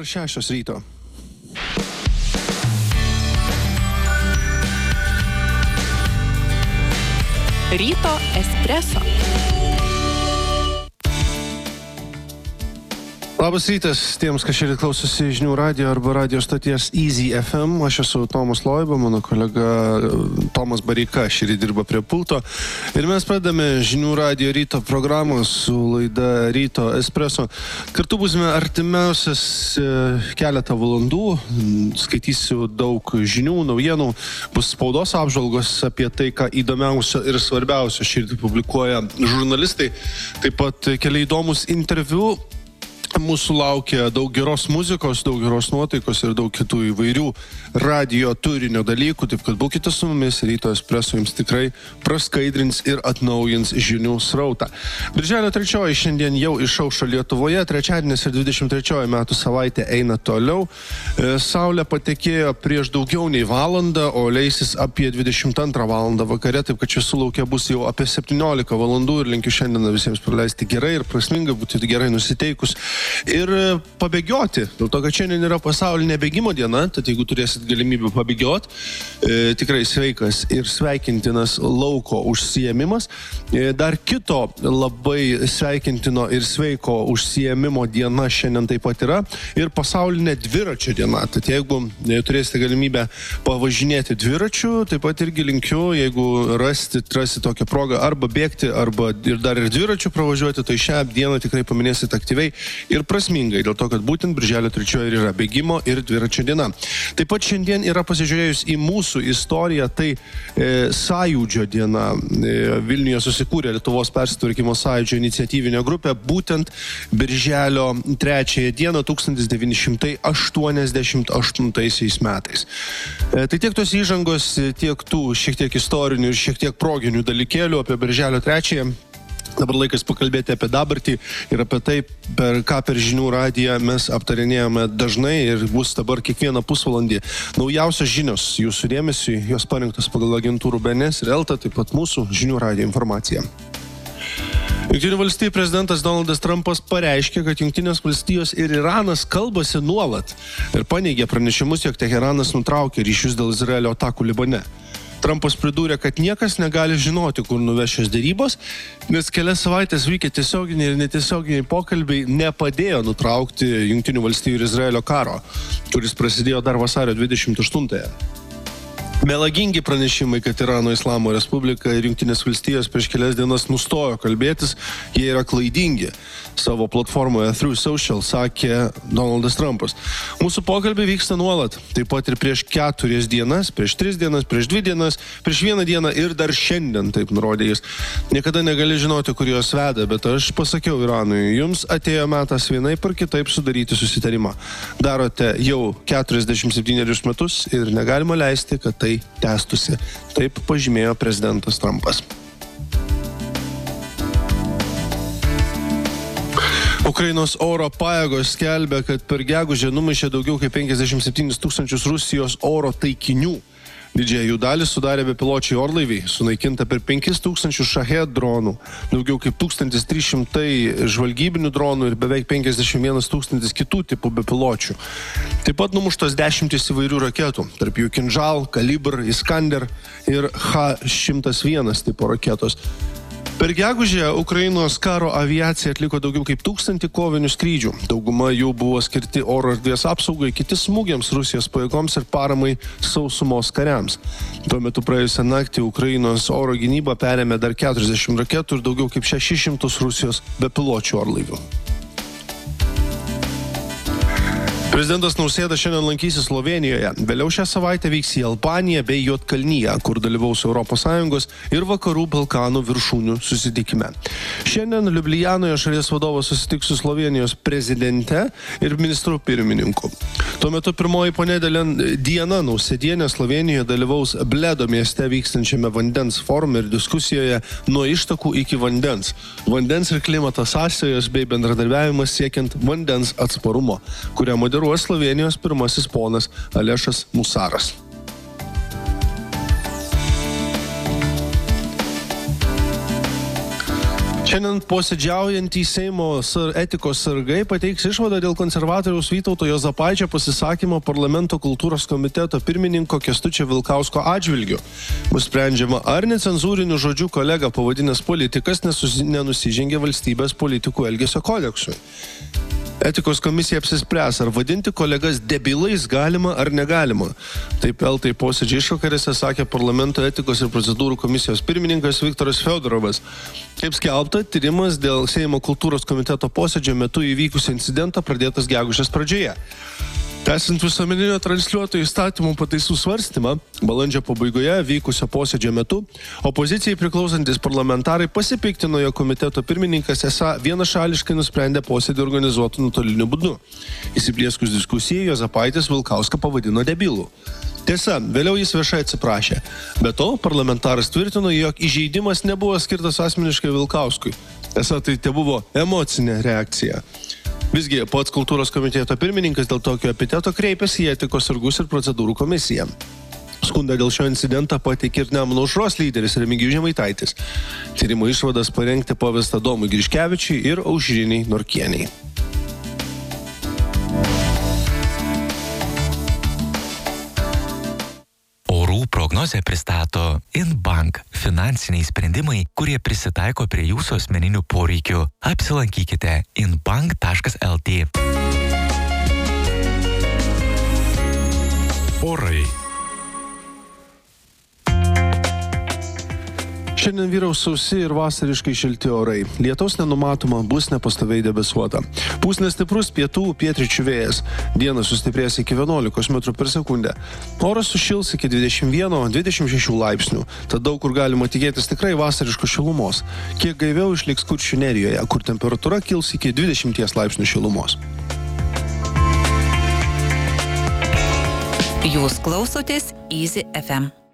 Dabar 6 ryto. Ryto espreso. Labas rytas tiems, kas šiandien klausosi žinių radijo arba radio stoties Easy FM. Aš esu Tomas Loiba, mano kolega Tomas Bareika šįryt dirba prie pulto. Ir mes pradame žinių radijo ryto programą su laida Ryto espreso. Kartu būsime artimiausias keletą valandų. Skaitysiu daug žinių, naujienų. Bus spaudos apžvalgos apie tai, ką įdomiausio ir svarbiausio šįryt publikuoja žurnalistai. Taip pat keli įdomus interviu. Mūsų laukia daug geros muzikos, daug geros nuotaikos ir daug kitų įvairių radio turinio dalykų, taip kad būkite su mumis, Ryto espreso jums tikrai praskaidrins ir atnaujins žinių srautą. Birželio 3 šiandien jau išaušo Lietuvoje, trečiadienis ir 23 metų savaitė eina toliau. Saulė patekėjo prieš daugiau nei valandą, o leisis apie 22 valandą vakare, taip kad čia sulaukė bus jau apie 17 valandų ir linkiu šiandieną visiems praleisti gerai ir prasmingai, būti gerai nusiteikus. Ir pabėgioti, dėl to, kad šiandien yra pasaulinė bėgimo diena, tad jeigu turėsit galimybę pabėgioti, tikrai sveikas ir sveikintinas lauko užsiėmimas. Dar kito labai sveikintino ir sveiko užsiėmimo diena šiandien taip pat yra ir pasaulinė dviračio diena. Tad jeigu turėsite galimybę pavažinėti dviračiu, taip pat irgi linkiu, jeigu rasti tokią progą arba bėgti, arba ir dar ir dviračiu pravažiuoti, tai šią dieną tikrai paminėsit aktyviai ir prasmingai, dėl to, kad būtent birželio 3 ir yra bėgimo ir dviračio diena. Taip pat šiandien yra pasižiūrėjus į mūsų istoriją, tai Sąjūdžio diena. Vilniuje susikūrė Lietuvos persitvarkymo sąjūdžio iniciatyvinė grupė būtent birželio 3 dieną 1988 metais. Tai tiek tos įžangos, tiek tų šiek tiek istorinių ir šiek tiek proginių dalykėlių apie birželio 3. Dabar laikas pakalbėti apie dabartį ir apie tai, ką per žinių radiją mes aptarinėjome dažnai ir bus dabar kiekvieną pusvalandį. Naujausios žinios jūsų dėmesiui, jos parinktos pagal agentūrų BNS ir ELTA, taip pat mūsų žinių radijo informacija. Jungtinių valstijų prezidentas Donaldas Trumpas pareiškė, kad Jungtinės valstijos ir Iranas kalbasi nuolat ir paneigė pranešimus, jog Teheranas nutraukė ryšius dėl Izraelio atakų Libane. Trumpas pridūrė, kad niekas negali žinoti, kur nuveš šios derybos, nes kelias savaitės vykę tiesioginiai ir netiesioginiai pokalbiai nepadėjo nutraukti Jungtinių valstijų ir Izraelio karo, kuris prasidėjo dar vasario 28-ąją. Melagingi pranešimai, kad Irano Islamo Respublika ir Jungtinės valstijos prieš kelias dienas nustojo kalbėtis, jie yra klaidingi. Savo platformoje Through Social sakė Donaldas Trumpas. Mūsų pokalbiai vyksta nuolat, taip pat ir prieš 4 dienas, prieš 3 dienas, prieš 2 dienas, prieš 1 dieną ir dar šiandien, taip nurodė jis. Niekada negali žinoti, kur jos veda, bet aš pasakiau Iranui, jums atėjo metas vienaip ar kitaip sudaryti susitarimą. Darote jau 47 metus ir negalima leisti, kad tai tęstusi. Taip pažymėjo prezidentas Trumpas. Ukrainos oro pajėgos skelbia, kad per gegužę numaišė daugiau kaip 57 000 Rusijos oro taikinių. Didžiąją jų dalį sudarė bepiločiai orlaiviai, sunaikinta per 5000 Shahed dronų, daugiau kaip 1300 žvalgybinių dronų ir beveik 51 000 kitų tipų bepiločių. Taip pat numuštos 10 įvairių raketų, tarp jų Kinžal, Kalibr, Iskander ir H-101 tipo raketos. Per gegužę Ukrainos karo aviacija atliko daugiau kaip 1000 kovinių skrydžių. Dauguma jų buvo skirti oro erdvės apsaugai, kiti smūgiams Rusijos pajėgoms ir paramai sausumos kariams. Tuo metu praėjusią naktį Ukrainos oro gynyba perėmė dar 40 raketų ir daugiau kaip 600 Rusijos bepiločių orlaivių. Prezidentas Nausėda šiandien lankysis Slovėnijoje. Vėliau šią savaitę vyks į Albaniją bei Juodkalniją, kur dalyvaus ES ir Vakarų Balkanų viršūnių susitikime. Šiandien Liublijanoje šalies vadovas susitiks su Slovėnijos prezidente ir ministru pirmininku. Tuo metu pirmoji ponė Diana Nausėdienė Slovėnijoje dalyvaus Bledo mieste vykstančiame vandens forume ir diskusijoje nuo ištakų iki vandens. Vandens ir klimato sąsajos bei bendradarbiavimas siekiant vandens atsparumo, kurią moderuoja Slovėnijos pirmasis ponas Alešas Musaras. Šiandien posėdžiaujantys Seimo etikos sargai pateiks išvadą dėl konservatoriaus Vytauto Juozapaičio pasisakymo parlamento kultūros komiteto pirmininko Kęstučio Vilkausko atžvilgiu. Bus sprendžiama, ar necenzūrinių žodžių kolega pavadinęs politikas nenusižengė valstybės politikų elgesio kodeksui. Etikos komisija apsispręs, ar vadinti kolegas debilais galima ar negalima. Taip eltai posėdžio išvakarėse sakė parlamento etikos ir procedūrų komisijos pirmininkas Viktoras Fiodorovas. Kaip skelbta, tyrimas dėl Seimo kultūros komiteto posėdžio metu įvykusio incidento pradėtas gegužės pradžioje. Tęsiant visuomeninio transliuotojų įstatymų pataisų svarstymą, balandžio pabaigoje vykusio posėdžio metu opozicijai priklausantis parlamentarai pasipiktino, jo komiteto pirmininkas esą vienašališkai nusprendė posėdį organizuoti nuotoliniu būdu. Įsiplieskus diskusijai, Juozapaitis Vilkauską pavadino debilu. Tiesa, vėliau jis viešai atsiprašė. Be to, parlamentaras tvirtino, jog įžeidimas nebuvo skirtas asmeniškai Vilkauskui. Esą tai tebuvo emocinė reakcija. Visgi, pats kultūros komiteto pirmininkas dėl tokio epiteto kreipėsi į etikos sargus ir procedūrų komisiją. Skundą dėl šio incidento pateikė ir Nemuno aušros lyderis Remigijus Žemaitaitis. Tyrimo išvadas parengti pavesta Domui Griškevičiui ir Aušriniai Norkienei. Prognozę pristato InBank – finansiniai sprendimai, kurie prisitaiko prie jūsų asmeninių poreikių. Apsilankykite inbank.lt. Orai. Šiandien vyraus sausi ir vasariškai šilti orai. Lietaus nenumatoma, bus nepastoviai debesuota. Pūs nestiprus pietų pietryčių vėjas. Dieną sustiprės iki 11 metrų per sekundę. Oras sušils iki 21-26 laipsnių. Tad daug kur galima tikėtis tikrai vasariškos šilumos. Kiek gaiviau išliks Kuršių Nerijoje, kur temperatūra kils iki 20 laipsnių šilumos. Jūs klausotės Easy FM.